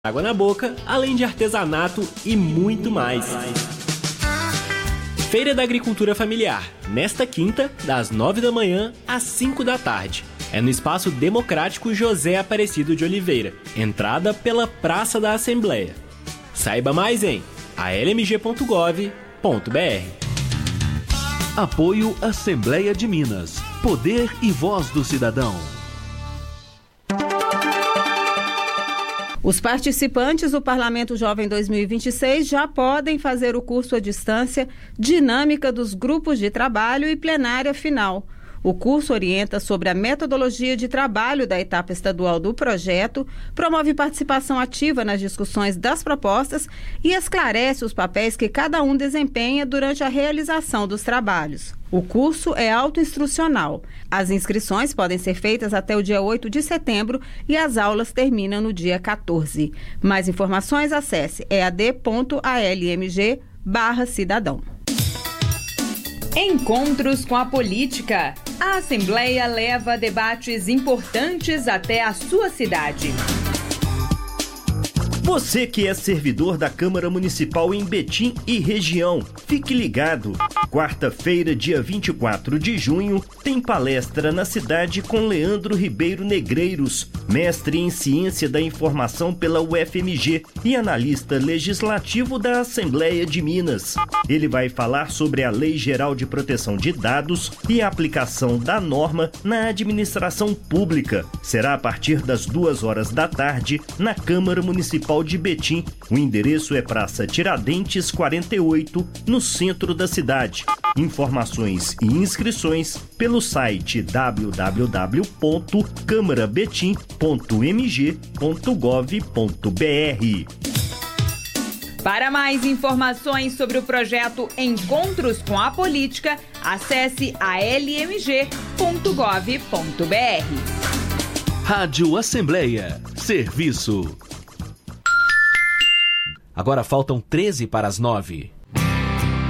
água na boca, além de artesanato e muito mais. Feira da Agricultura Familiar, nesta quinta, das 9 da manhã às 5 da tarde. É no Espaço Democrático José Aparecido de Oliveira, entrada pela Praça da Assembleia. Saiba mais em almg.gov.br. Apoio Assembleia de Minas. Poder e voz do cidadão. Os participantes do Parlamento Jovem 2026 já podem fazer o curso à distância Dinâmica dos Grupos de Trabalho e Plenária Final. O curso orienta sobre a metodologia de trabalho da etapa estadual do projeto, promove participação ativa nas discussões das propostas e esclarece os papéis que cada um desempenha durante a realização dos trabalhos. O curso é autoinstrucional. As inscrições podem ser feitas até o dia 8 de setembro e as aulas terminam no dia 14. Mais informações, acesse ead.almg/cidadão. Encontros com a política. A Assembleia leva debates importantes até a sua cidade. Você que é servidor da Câmara Municipal em Betim e região, fique ligado. Quarta-feira, dia 24 de junho, tem palestra na cidade com Leandro Ribeiro Negreiros, mestre em Ciência da Informação pela UFMG e analista legislativo da Assembleia de Minas. Ele vai falar sobre a Lei Geral de Proteção de Dados e a aplicação da norma na administração pública. Será a partir das 2 horas da tarde na Câmara Municipal de Betim. O endereço é Praça Tiradentes 48, no centro da cidade. Informações e inscrições pelo site www.câmarabetim.mg.gov.br. Para mais informações sobre o projeto Encontros com a Política, acesse almg.gov.br. Rádio Assembleia. Serviço. Agora faltam 13 para as 9.